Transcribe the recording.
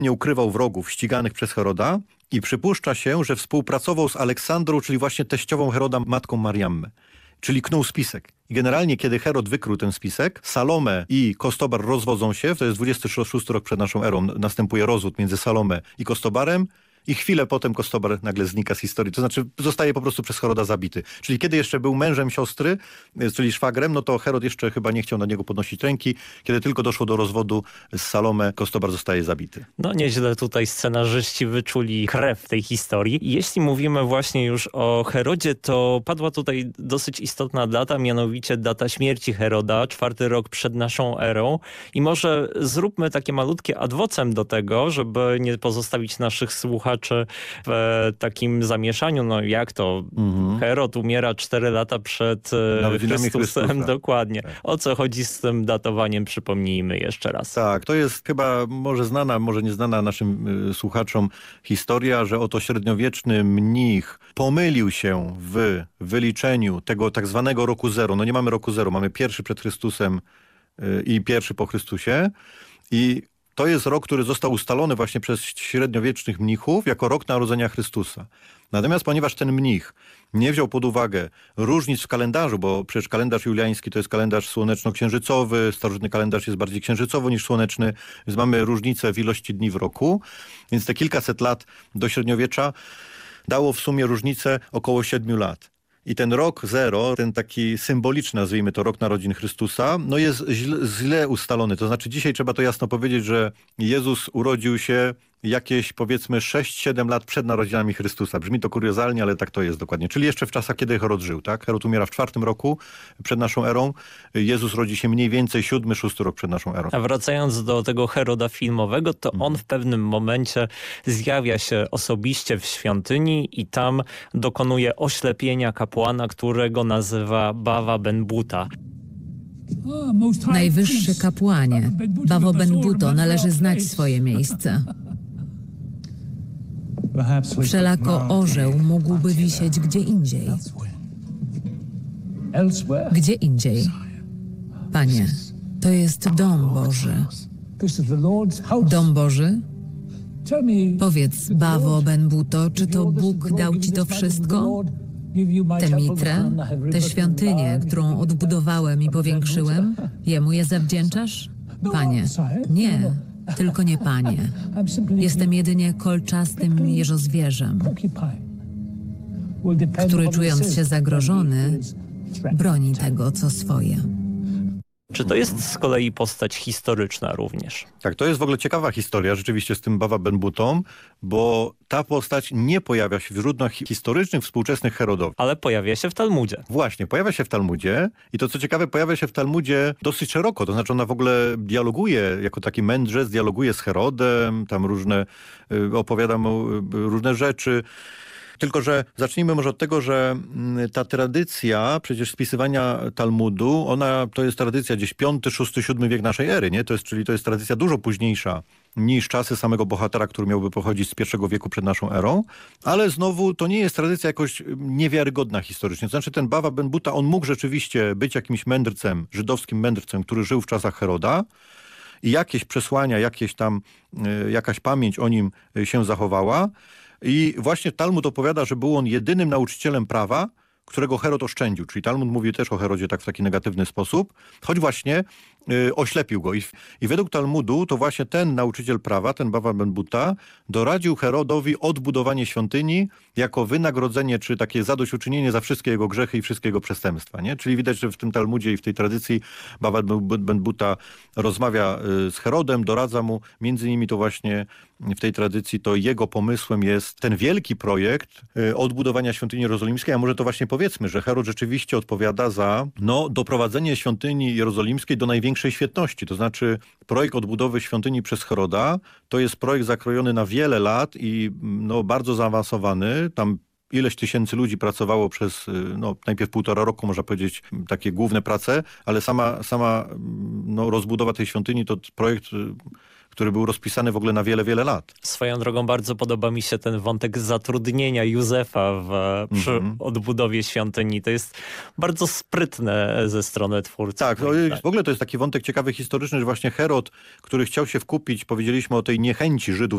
nie ukrywał wrogów ściganych przez Heroda i przypuszcza się, że współpracował z Aleksandrą, czyli właśnie teściową Heroda, matką Mariammę. Czyli knuł spisek. I generalnie, kiedy Herod wykrył ten spisek, Salome i Kostobar rozwodzą się, to jest 26 rok przed naszą erą, następuje rozwód między Salome i Kostobarem, i chwilę potem Kostobar nagle znika z historii. To znaczy zostaje po prostu przez Heroda zabity. Czyli kiedy jeszcze był mężem siostry, czyli szwagrem, no to Herod jeszcze chyba nie chciał na niego podnosić ręki. Kiedy tylko doszło do rozwodu z Salome, Kostobar zostaje zabity. No nieźle tutaj scenarzyści wyczuli krew tej historii. Jeśli mówimy właśnie już o Herodzie, to padła tutaj dosyć istotna data, mianowicie data śmierci Heroda, 4. rok przed naszą erą. I może zróbmy takie malutkie ad vocem do tego, żeby nie pozostawić naszych słuchaczy w takim zamieszaniu. No jak to? Herod umiera 4 lata przed Chrystusem. Dokładnie. Tak. O co chodzi z tym datowaniem? Przypomnijmy jeszcze raz. Tak, to jest chyba może znana, może nieznana naszym słuchaczom historia, że oto średniowieczny mnich pomylił się w wyliczeniu tego tak zwanego roku zero. No nie mamy roku zero, mamy 1 przed Chrystusem i 1 po Chrystusie. I to jest rok, który został ustalony właśnie przez średniowiecznych mnichów jako rok narodzenia Chrystusa. Natomiast ponieważ ten mnich nie wziął pod uwagę różnic w kalendarzu, bo przecież kalendarz juliański to jest kalendarz słoneczno-księżycowy, starożytny kalendarz jest bardziej księżycowy niż słoneczny, więc mamy różnicę w ilości dni w roku, więc te kilkaset lat do średniowiecza dało w sumie różnicę około 7 lat. I ten rok zero, ten taki symboliczny, nazwijmy to, rok narodzin Chrystusa, no jest źle ustalony. To znaczy dzisiaj trzeba to jasno powiedzieć, że Jezus urodził się jakieś powiedzmy 6-7 lat przed narodzinami Chrystusa. Brzmi to kuriozalnie, ale tak to jest dokładnie. Czyli jeszcze w czasach, kiedy Herod żył, tak? Herod umiera w 4. roku przed naszą erą. Jezus rodzi się mniej więcej 7-6 rok przed naszą erą. A wracając do tego Heroda filmowego, to on w pewnym momencie zjawia się osobiście w świątyni i tam dokonuje oślepienia kapłana, którego nazywa Bawa Ben Buta. Najwyższy kapłanie, Bawo Ben Buto, należy znać swoje miejsce. Wszelako orzeł mógłby wisieć gdzie indziej. Gdzie indziej? Panie, to jest dom Boży. Dom Boży? Powiedz, Bawo Ben Buto, czy to Bóg dał ci to wszystko? Tę mitrę, tę świątynię, którą odbudowałem i powiększyłem, jemu je zawdzięczasz? Panie, nie, tylko nie Panie. Jestem jedynie kolczastym jeżozwierzem, który czując się zagrożony, broni tego, co swoje. Czy to jest z kolei postać historyczna również? Tak, to jest w ogóle ciekawa historia rzeczywiście z tym Bawa Ben Butą, bo ta postać nie pojawia się w źródłach historycznych współczesnych Herodowi. Ale pojawia się w Talmudzie. Właśnie, pojawia się w Talmudzie i to co ciekawe, pojawia się w Talmudzie dosyć szeroko, to znaczy ona w ogóle dialoguje, jako taki mędrzec, dialoguje z Herodem, tam opowiada mu różne rzeczy. Tylko że zacznijmy może od tego, że ta tradycja przecież spisywania Talmudu, ona to jest tradycja gdzieś 5, 6, 7 wiek naszej ery, nie? Czyli to jest tradycja dużo późniejsza niż czasy samego bohatera, który miałby pochodzić z I wieku przed naszą erą, ale znowu to nie jest tradycja jakoś niewiarygodna historycznie. To znaczy ten Bawa Ben Buta, on mógł rzeczywiście być jakimś mędrcem, żydowskim mędrcem, który żył w czasach Heroda i jakieś przesłania, jakaś pamięć o nim się zachowała. I właśnie Talmud opowiada, że był on jedynym nauczycielem prawa, którego Herod oszczędził. Czyli Talmud mówi też o Herodzie tak w taki negatywny sposób, choć właśnie oślepił go. I według Talmudu to właśnie ten nauczyciel prawa, ten Bawa Ben Buta, doradził Herodowi odbudowanie świątyni jako wynagrodzenie, czy takie zadośćuczynienie za wszystkie jego grzechy i wszystkie jego przestępstwa. Nie? Czyli widać, że w tym Talmudzie i w tej tradycji Bawa Ben Buta rozmawia z Herodem, doradza mu. Między innymi to właśnie w tej tradycji to jego pomysłem jest ten wielki projekt odbudowania świątyni jerozolimskiej. A może to właśnie powiedzmy, że Herod rzeczywiście odpowiada za doprowadzenie świątyni jerozolimskiej do największej świetności. To znaczy projekt odbudowy świątyni przez Heroda to jest projekt zakrojony na wiele lat i bardzo zaawansowany. Tam ileś tysięcy ludzi pracowało przez najpierw 1,5 roku, można powiedzieć, takie główne prace, ale sama rozbudowa tej świątyni to projekt, który był rozpisany w ogóle na wiele, wiele lat. Swoją drogą bardzo podoba mi się ten wątek zatrudnienia Józefa przy odbudowie świątyni. To jest bardzo sprytne ze strony twórcy. Tak, w ogóle to jest taki wątek ciekawy historyczny, że właśnie Herod, który chciał się wkupić, powiedzieliśmy o tej niechęci Żydów